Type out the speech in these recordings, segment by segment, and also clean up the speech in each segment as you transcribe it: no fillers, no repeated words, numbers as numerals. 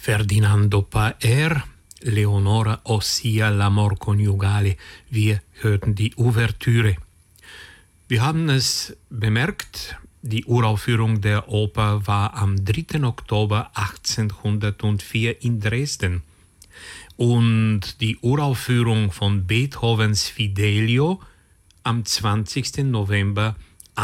Ferdinando Paer, Leonora Ossia, l'amor coniugale. Wir hörten die Ouvertüre. Wir haben es bemerkt, die Uraufführung der Oper war am 3. Oktober 1804 in Dresden. Und die Uraufführung von Beethovens Fidelio am 20. November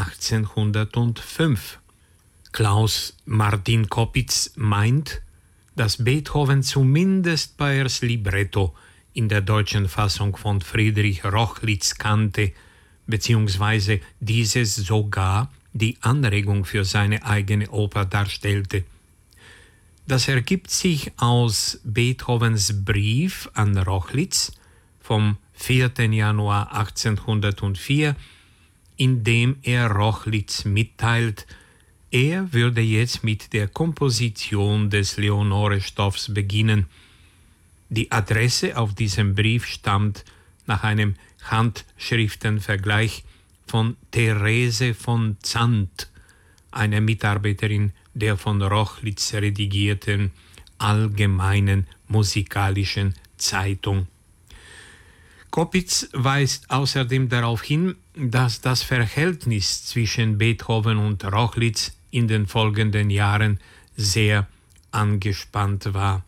1805. Klaus Martin Koppitz meint, dass Beethoven zumindest Paers Libretto in der deutschen Fassung von Friedrich Rochlitz kannte, beziehungsweise dieses sogar die Anregung für seine eigene Oper darstellte. Das ergibt sich aus Beethovens Brief an Rochlitz vom 4. Januar 1804, in dem er Rochlitz mitteilt, er würde jetzt mit der Komposition des Leonore-Stoffs beginnen. Die Adresse auf diesem Brief stammt nach einem Handschriftenvergleich von Therese von Zandt, einer Mitarbeiterin der von Rochlitz redigierten Allgemeinen Musikalischen Zeitung. Koppitz weist außerdem darauf hin, dass das Verhältnis zwischen Beethoven und Rochlitz in den folgenden Jahren sehr angespannt war.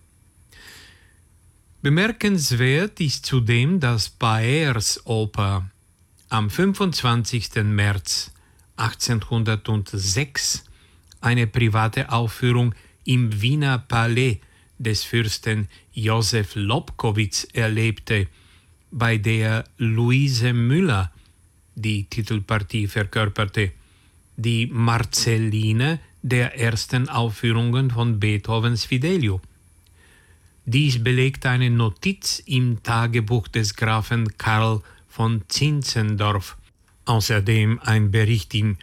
Bemerkenswert ist zudem, dass Paers Oper am 25. März 1806 eine private Aufführung im Wiener Palais des Fürsten Josef Lobkowitz erlebte, bei der Luise Müller die Titelpartie verkörperte, die Marcelline der ersten Aufführungen von Beethovens Fidelio. Dies belegt eine Notiz im Tagebuch des Grafen Karl von Zinzendorf, außerdem ein Bericht im